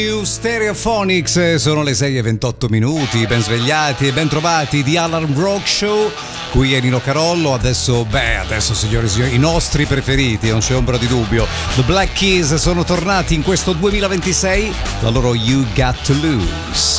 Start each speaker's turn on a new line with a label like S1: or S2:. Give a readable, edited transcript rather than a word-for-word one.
S1: New Stereophonics, sono le 6:28, ben svegliati e ben trovati di Alarm Rock Show. Qui è Nino Carollo, adesso signori e signori, i nostri preferiti, non c'è ombra di dubbio. The Black Keys sono tornati in questo 2026, la loro You Got to Lose.